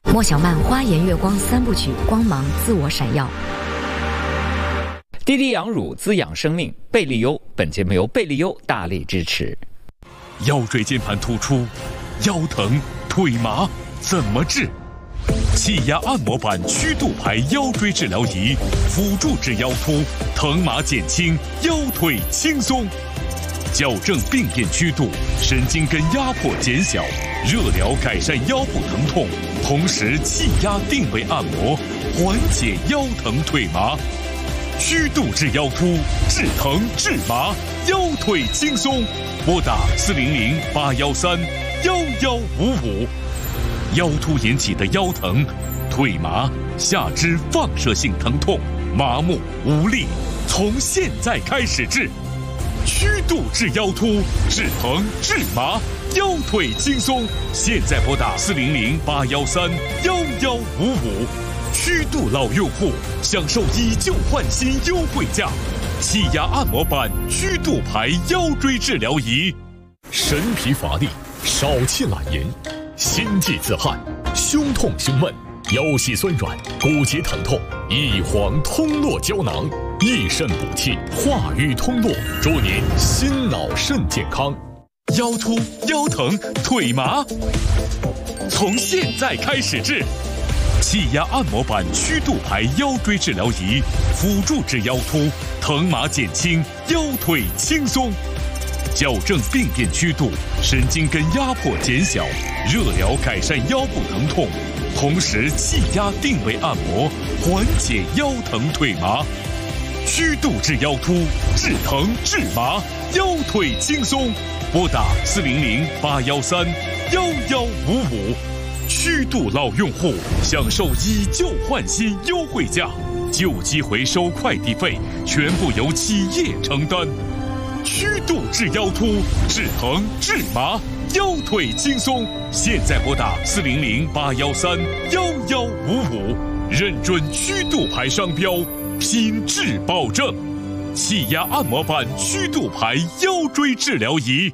莫小曼花颜月光3部曲，光芒自我闪耀。 滴滴羊乳滋养生命，贝利优。本节目由贝利优大力支持。 腰椎间盘突出、腰疼、腿麻怎么治？气压按摩板曲度牌腰椎治疗仪，辅助治腰突，疼麻减轻，腰腿轻松。矫正病变曲度，神经根压迫减小，热疗改善腰部疼痛，同时气压定位按摩，缓解腰疼腿麻。曲度治腰突，治疼治麻，腰腿轻松。拨打400-813-1155。腰突引起的腰疼、腿麻、下肢放射性疼痛、麻木无力，从现在开始治。曲度治腰突，治疼治麻，腰腿轻松。现在拨打400-813-1155。曲度老用户享受以旧换新优惠价，气压按摩板曲度牌腰椎治疗仪。 神疲乏力、少气懒言、心悸自汗、胸痛胸闷、腰膝酸软、骨节疼痛，益黄通络胶囊，益肾补气，化瘀通络，祝您心脑肾健康。 腰突、腰疼、腿麻，从现在开始治。气压按摩板曲度牌腰椎治疗仪，辅助治腰突，疼麻减轻，腰腿轻松。矫正病变曲度，神经根压迫减小，热疗改善腰部疼痛，同时气压定位按摩，缓解腰疼腿麻。曲度治腰突，治疼治麻，腰腿轻松。拨打400-813-1155。曲度老用户享受以旧换新优惠价，旧机回收快递费全部由企业承担。曲度治腰突，治疼治麻，腰腿轻松。现在拨打400-813-1155，认准曲度牌商标，品质保证。气压按摩板曲度牌腰椎治疗仪。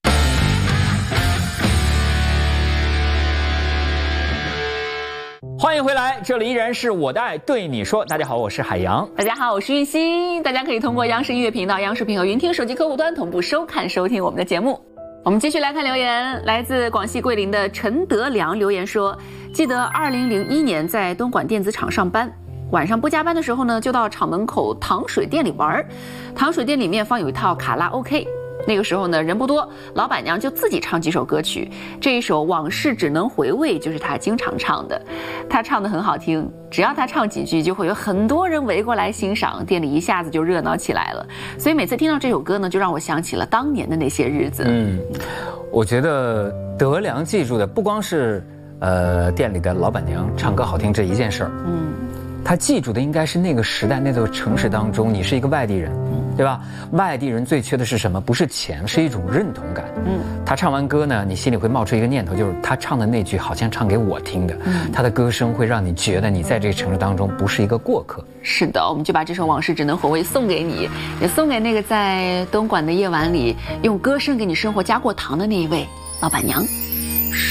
欢迎回来，这里依然是我的爱对你说。大家好，我是海洋。 大家好，我是玉欣。大家可以通过央视音乐频道、央视频和云听手机客户端同步收看收听我们的节目。我们继续来看留言，来自广西桂林的陈德良留言说，记得2001年在东莞电子厂上班，晚上不加班的时候呢，就到厂门口糖水店里玩。糖水店里面放有一套卡拉 OK，那个时候呢人不多，老板娘就自己唱几首歌曲，这一首《往事只能回味》就是她经常唱的。她唱得很好听，只要她唱几句就会有很多人围过来欣赏，店里一下子就热闹起来了。所以每次听到这首歌呢，就让我想起了当年的那些日子。 我觉得德良记住的不光是店里的老板娘唱歌好听这一件事儿，他记住的应该是那个时代那座城市当中，你是一个外地人，对吧？外地人最缺的是什么？不是钱，是一种认同感。他唱完歌呢，你心里会冒出一个念头，就是他唱的那句好像唱给我听的。他的歌声会让你觉得你在这个城市当中不是一个过客。 是的，我们就把这首《往事只能回味》送给你，也送给那个在东莞的夜晚里用歌声给你生活加过糖的那一位老板娘。